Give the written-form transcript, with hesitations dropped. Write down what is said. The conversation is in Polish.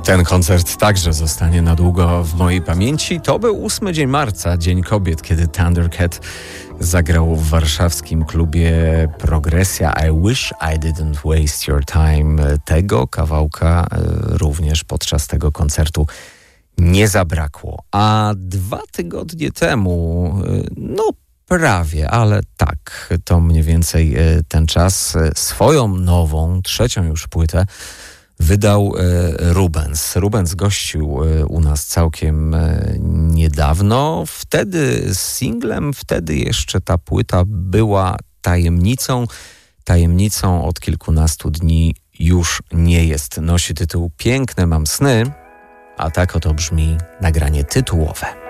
Ten koncert także zostanie na długo w mojej pamięci. To był 8 dzień marca, Dzień Kobiet, kiedy Thundercat zagrał w warszawskim klubie Progresja I Wish I Didn't Waste Your Time. Tego kawałka również podczas tego koncertu nie zabrakło. A 2 tygodnie temu, prawie, ale tak, to mniej więcej ten czas, swoją nową, 3. już płytę wydał Rubens. Rubens gościł u nas całkiem niedawno. Wtedy z singlem, wtedy jeszcze ta płyta była tajemnicą. Tajemnicą od kilkunastu dni już nie jest. Nosi tytuł Piękne mam sny, a tak oto brzmi nagranie tytułowe.